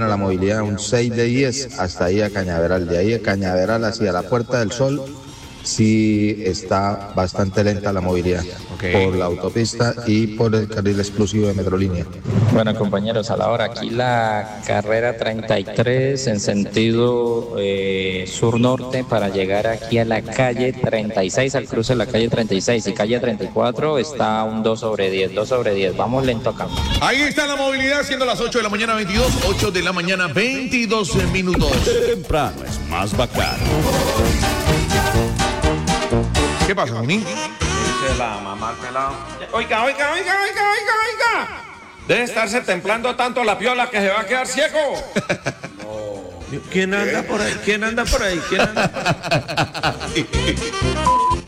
buena la movilidad, un 6 de 10 hasta ahí a Cañaveral. De ahí a Cañaveral hacia la Puerta del Sol, sí está bastante lenta la movilidad por la autopista y por el carril exclusivo de Metrolínea. Bueno, compañeros, a la hora aquí la carrera 33 en sentido sur-norte para llegar aquí a la calle 36, al cruce de la calle 36 y calle 34 está un 2 sobre 10, 2 sobre 10. Vamos lento acá. Ahí está la movilidad, siendo las 8 de la mañana 22, 8 de la mañana 22 minutos. Temprano es más bacano. ¿Qué pasa, Junín? Dice la mamá al pelado. Oiga. Debe estarse templando tanto la piola que se va a quedar ciego. ¿Quién anda por ahí?